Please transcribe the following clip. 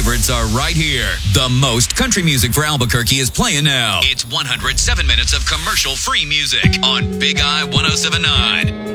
favorites are right here. The most country music for Albuquerque is playing now. It's 107 minutes of commercial-free music on Big I 107.9.